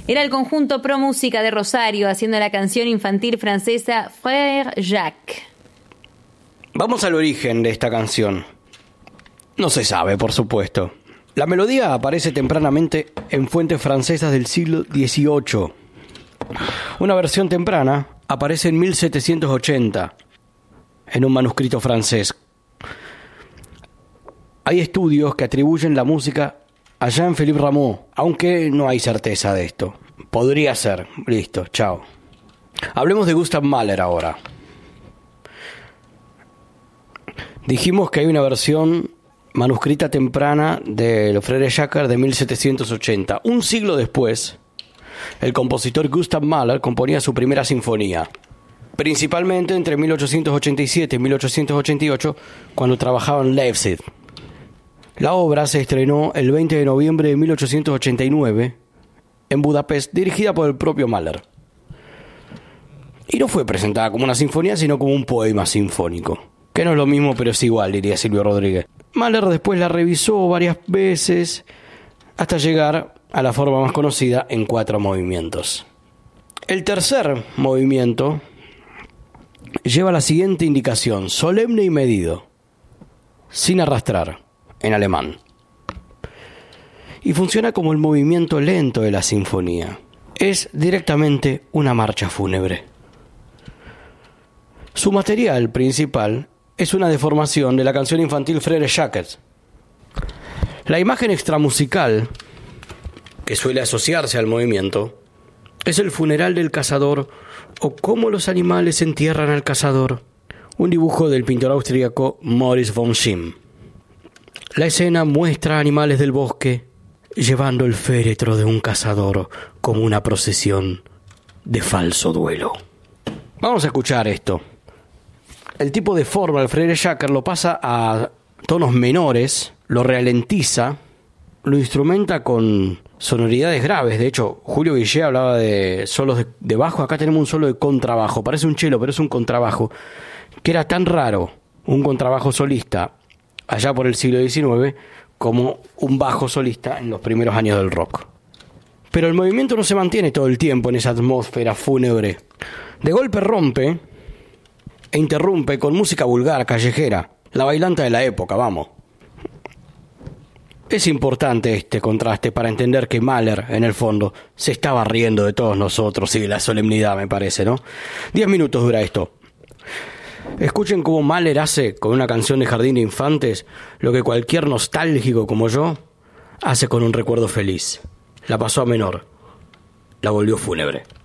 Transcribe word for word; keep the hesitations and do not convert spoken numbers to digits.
Era el conjunto Pro Música de Rosario haciendo la canción infantil francesa Frère Jacques. Vamos al origen de esta canción. No se sabe, por supuesto. La melodía aparece tempranamente en fuentes francesas del siglo dieciocho. Una versión temprana aparece en mil setecientos ochenta, en un manuscrito francés. Hay estudios que atribuyen la música a Jean-Philippe Rameau, aunque no hay certeza de esto. Podría ser. Listo, chao. Hablemos de Gustav Mahler ahora. Dijimos que hay una versión manuscrita temprana de Frère Jacques de mil setecientos ochenta. Un siglo después, el compositor Gustav Mahler componía su primera sinfonía, principalmente entre mil ochocientos ochenta y siete y mil ochocientos ochenta y ocho, cuando trabajaba en Leipzig. La obra se estrenó el veinte de noviembre de mil ochocientos ochenta y nueve en Budapest, dirigida por el propio Mahler. Y no fue presentada como una sinfonía, sino como un poema sinfónico, que no es lo mismo, pero es igual, diría Silvio Rodríguez. Mahler después la revisó varias veces hasta llegar a la forma más conocida en cuatro movimientos. El tercer movimiento lleva la siguiente indicación: solemne y medido, sin arrastrar, en alemán. Y funciona como el movimiento lento de la sinfonía. Es directamente una marcha fúnebre. Su material principal es una deformación de la canción infantil Frère Jacques. La imagen extramusical que suele asociarse al movimiento es el funeral del cazador o cómo los animales entierran al cazador, un dibujo del pintor austríaco Maurice von Schimm. La escena muestra animales del bosque llevando el féretro de un cazador como una procesión de falso duelo. Vamos a escuchar esto. El tipo de forma, el Frère Jacques, lo pasa a tonos menores, lo ralentiza, lo instrumenta con sonoridades graves. De hecho, Julio Guillé hablaba de solos de, de bajo. Acá tenemos un solo de contrabajo. Parece un cello, pero es un contrabajo, que era tan raro, un contrabajo solista allá por el siglo diecinueve, como un bajo solista en los primeros años del rock. Pero el movimiento no se mantiene todo el tiempo en esa atmósfera fúnebre. De golpe rompe e interrumpe con música vulgar, callejera, la bailanta de la época, vamos. Es importante este contraste para entender que Mahler, en el fondo, se estaba riendo de todos nosotros y de la solemnidad, me parece, ¿no? Diez minutos dura esto. Escuchen cómo Mahler hace con una canción de Jardín de Infantes lo que cualquier nostálgico como yo hace con un recuerdo feliz. La pasó a menor, la volvió fúnebre.